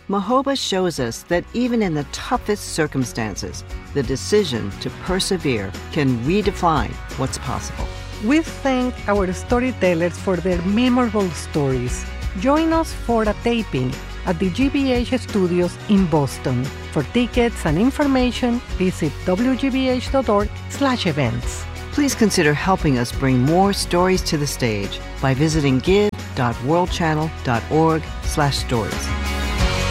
Mahoba shows us that even in the toughest circumstances, the decision to persevere can redefine what's possible. We thank our storytellers for their memorable stories. Join us for a taping at the GBH Studios in Boston. For tickets and information, visit wgbh.org/events. Please consider helping us bring more stories to the stage by visiting give.worldchannel.org/stories.